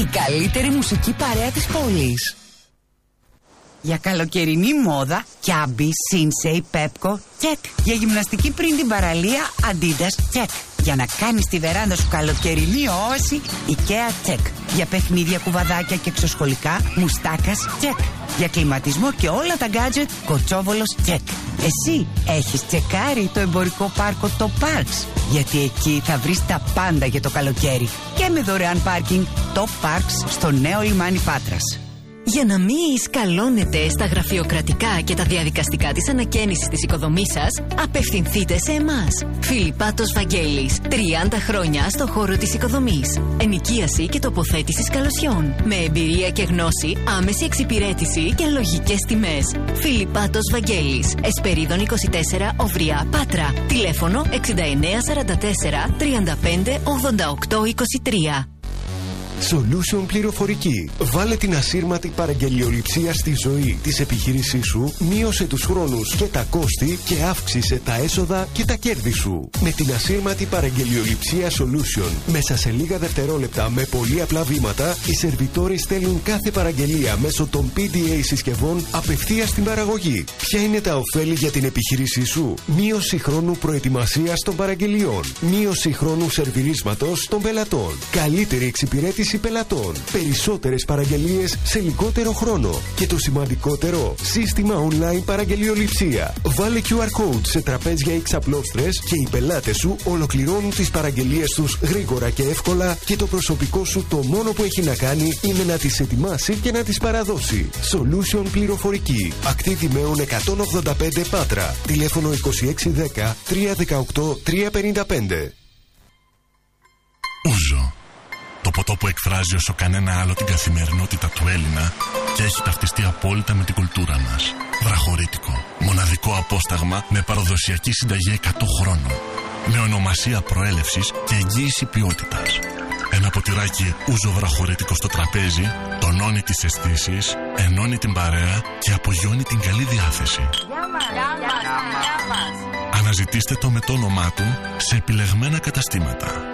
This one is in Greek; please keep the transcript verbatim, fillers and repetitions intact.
η καλύτερη μουσική παρέα της πόλης. Για καλοκαιρινή μόδα, Κιάμπι, Σίνσεϊ, Πέπκο, τσεκ. Για γυμναστική πριν την παραλία, Αντίντας, τσεκ. Για να κάνεις τη βεράντα σου καλοκαιρινή όαση, IKEA, τσεκ. Για παιχνίδια, κουβαδάκια και εξωσχολικά, Μουστάκας, τσεκ. Για κλιματισμό και όλα τα γκάτζετ, Κοτσόβολος, τσεκ. Εσύ έχεις τσεκάρει το εμπορικό πάρκο το Parks? Γιατί εκεί θα βρεις τα πάντα για το καλοκαίρι. Και με δωρεάν πάρκινγκ, το Parks στο νέο λιμάνι Πάτρας. Για να μην σκαλώνετε στα γραφειοκρατικά και τα διαδικαστικά της ανακαίνησης της οικοδομής σας, απευθυνθείτε σε εμάς. Φιλιππάτος Βαγγέλης, τριάντα χρόνια στο χώρο της οικοδομής. Ενοικίαση και τοποθέτηση καλωσιών. Με εμπειρία και γνώση, άμεση εξυπηρέτηση και λογικές τιμές. Φιλιππάτος Βαγγέλης, Εσπερίδων είκοσι τέσσερα, Οβριά, Πάτρα. Τηλέφωνο εξήντα εννέα σαράντα τέσσερα τριάντα πέντε ογδόντα οκτώ είκοσι τρία. Solution πληροφορική. Βάλε την ασύρματη παραγγελιοληψία στη ζωή της επιχείρησής σου, μείωσε τους χρόνους και τα κόστη και αύξησε τα έσοδα και τα κέρδη σου. Με την ασύρματη παραγγελιοληψία Solution, μέσα σε λίγα δευτερόλεπτα με πολύ απλά βήματα, οι σερβιτόροι στέλνουν κάθε παραγγελία μέσω των πι ντι έι συσκευών απευθείας στην παραγωγή. Ποια είναι τα ωφέλη για την επιχείρησή σου? Μείωση χρόνου προετοιμασίας των παραγγελιών, μείωση χρόνου σερβιρίσματος των πελατών, καλύτερη εξυπηρέτηση πελατών, περισσότερες παραγγελίες σε λιγότερο χρόνο και το σημαντικότερο, σύστημα online παραγγελιοληψία. Βάλε κιου αρ code σε τραπέζια ή ξαπλώστρες και οι πελάτες σου ολοκληρώνουν τις παραγγελίες τους γρήγορα και εύκολα και το προσωπικό σου το μόνο που έχει να κάνει είναι να τις ετοιμάσει και να τις παραδώσει. Solution πληροφορική. Ακτή Δημαίων εκατόν ογδόντα πέντε Πάτρα. Τηλέφωνο είκοσι έξι δέκα τριακόσια δεκαοκτώ τριακόσια πενήντα πέντε. Ούζο. Το ποτό που εκφράζει όσο κανένα άλλο την καθημερινότητα του Έλληνα και έχει ταυτιστεί απόλυτα με την κουλτούρα μας. Βραχωρίτικο. Μοναδικό απόσταγμα με παραδοσιακή συνταγή εκατό χρόνων. Με ονομασία προέλευσης και εγγύηση ποιότητας. Ένα ποτηράκι ούζο βραχωρίτικο στο τραπέζι τονώνει τις αισθήσεις, ενώνει την παρέα και απογειώνει την καλή διάθεση. Γεια μας, γεια μας, γεια μας. Αναζητήστε το με το όνομά του σε επιλεγμένα καταστήματα.